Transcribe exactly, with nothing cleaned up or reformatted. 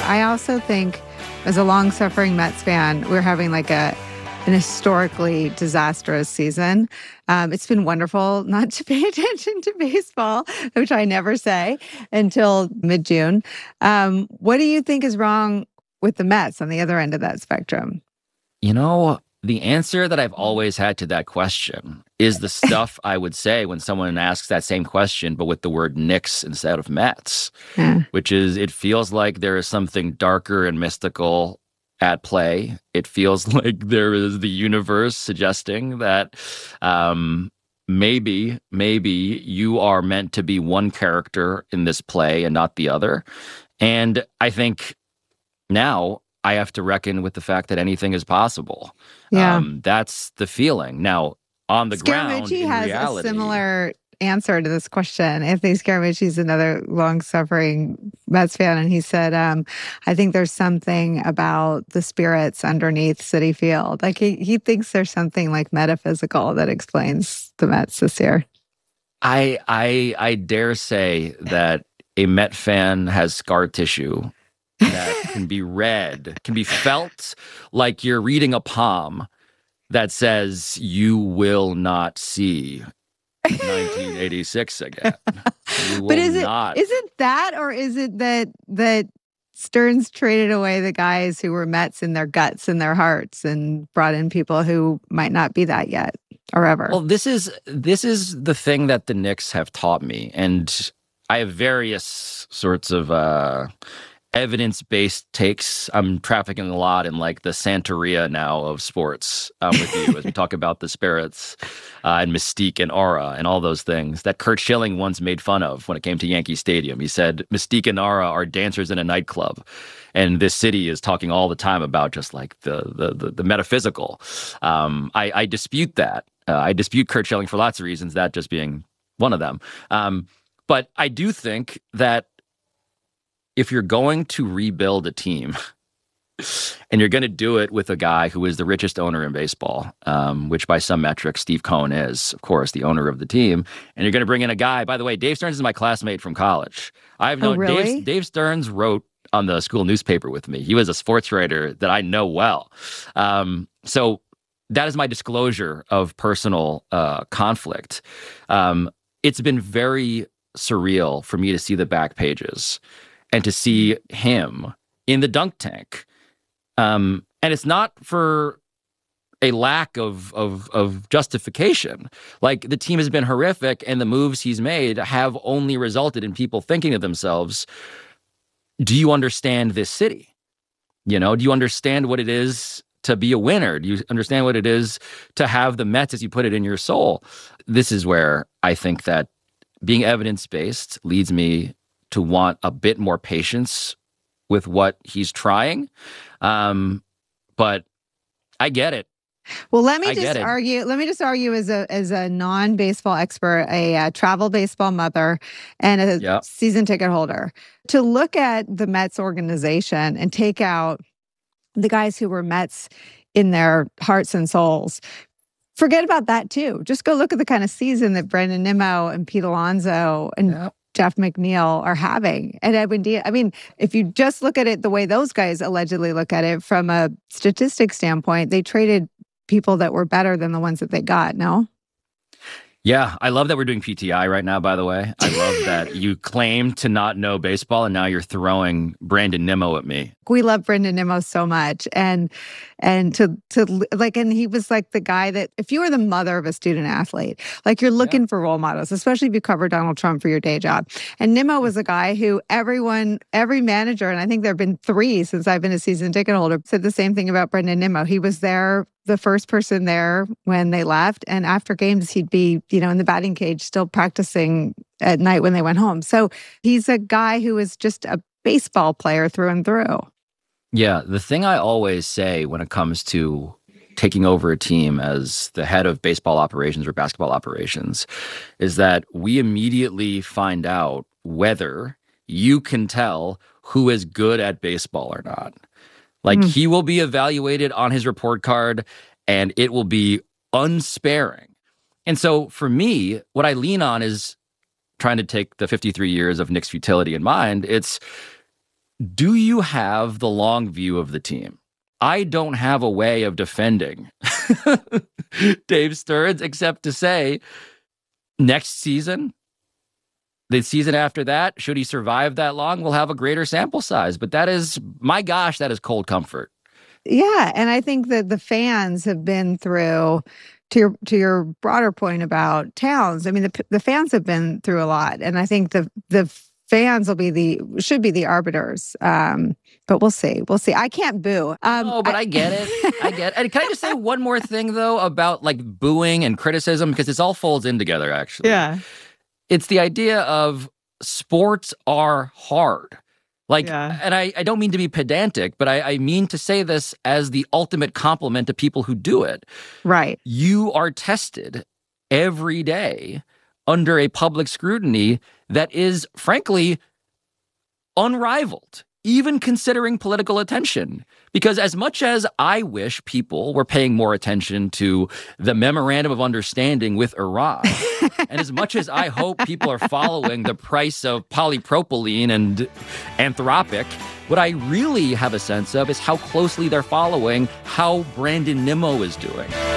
I also think, as a long-suffering Mets fan, we're having like a an historically disastrous season. Um, it's been wonderful not to pay attention to baseball, which I never say until mid-June. Um, what do you think is wrong with the Mets on the other end of that spectrum? You know, the answer that I've always had to that question is the stuff I would say when someone asks that same question, but with the word Knicks instead of Mets, Yeah. which is it feels like there is something darker and mystical at play. It feels like there is the universe suggesting that um, maybe, maybe you are meant to be one character in this play and not the other. And I think now I have to reckon with the fact that anything is possible. Yeah. Um, that's the feeling. Now, on the ground, Scaramucci in has reality, a similar answer to this question. Anthony Scaramucci is another long-suffering Mets fan, and he said, um, I think there's something about the spirits underneath Citi Field. Like, he, he thinks there's something like metaphysical that explains the Mets this year. I I I dare say that a Met fan has scar tissue that can be read, can be felt like you're reading a palm that says you will not see nineteen eighty-six again. You will But is it not. is it that, or is it that that Stearns traded away the guys who were Mets in their guts and their hearts and brought in people who might not be that yet or ever? Well, this is this is the thing that the Knicks have taught me, and I have various sorts of uh, evidence-based takes. I'm trafficking a lot in like the Santeria now of sports um, with you as we talk about the spirits uh, and mystique and aura and all those things that Curt Schilling once made fun of when it came to Yankee Stadium. He said mystique and aura are dancers in a nightclub, and this city is talking all the time about just like the the the, the metaphysical. Um, I, I dispute that. Uh, I dispute Curt Schilling for lots of reasons, that just being one of them. Um, but I do think that if you're going to rebuild a team and you're going to do it with a guy who is the richest owner in baseball, um, which by some metrics, Steve Cohen is, of course, the owner of the team, and you're going to bring in a guy, by the way, Dave Stearns is my classmate from college. I've known Oh, really? Dave, Dave Stearns wrote on the school newspaper with me. He was a sports writer that I know well. Um, so that is my disclosure of personal uh, conflict. Um, it's been very surreal for me to see the back pages and to see him in the dunk tank. Um, and it's not for a lack of, of of justification. Like, the team has been horrific, and the moves he's made have only resulted in people thinking to themselves, do you understand this city? You know, do you understand what it is to be a winner? Do you understand what it is to have the Mets, as you put it, in your soul? This is where I think that being evidence-based leads me to want a bit more patience with what he's trying. Um, but I get it. Well, let me I get just it. argue. Let me just argue as a as a non-baseball expert, a uh, travel baseball mother, and a Yep. season ticket holder. To look at the Mets organization and take out the guys who were Mets in their hearts and souls. Forget about that too. Just go look at the kind of season that Brandon Nimmo and Pete Alonso and Yep. Jeff McNeil are having. And Edwin Diaz, I mean, if you just look at it the way those guys allegedly look at it from a statistic standpoint, they traded people that were better than the ones that they got, no? Yeah, I love that we're doing P T I right now, by the way. I love that you claim to not know baseball, and now you're throwing Brandon Nimmo at me. We love Brandon Nimmo so much. And and to to like, and he was like the guy that, if you were the mother of a student athlete, like, you're looking Yeah. for role models, especially if you cover Donald Trump for your day job. And Nimmo was a guy who everyone, every manager, and I think there have been three since I've been a season ticket holder, said the same thing about Brandon Nimmo. He was there, the first person there when they left. And after games, he'd be, you know, in the batting cage, still practicing at night when they went home. So he's a guy who is just a baseball player through and through. Yeah, the thing I always say when it comes to taking over a team as the head of baseball operations or basketball operations is that we immediately find out whether you can tell who is good at baseball or not. Like, Mm. he will be evaluated on his report card, and it will be unsparing. And so for me, what I lean on is trying to take the fifty-three years of Knicks futility in mind. It's do you have the long view of the team? I don't have a way of defending Dave Stearns except to say, next season, the season after that, should he survive that long, we'll have a greater sample size. But that is, my gosh, that is cold comfort. Yeah, and I think that the fans have been through, to your to your broader point about Towns. I mean, the the fans have been through a lot, and I think the the fans will be the should be the arbiters. Um, but we'll see. We'll see. I can't boo. Um, oh, but I, I get it. I get it. And can I just say one more thing though about like booing and criticism, because this all folds in together. Actually, yeah, it's the idea of sports are hard. Like, yeah. and I, I don't mean to be pedantic, but I, I mean to say this as the ultimate compliment to people who do it. Right. You are tested every day under a public scrutiny that is, frankly, unrivaled, even considering political attention. Because as much as I wish people were paying more attention to the memorandum of understanding with Iran, and as much as I hope people are following the price of polypropylene and Anthropic, what I really have a sense of is how closely they're following how Brandon Nimmo is doing.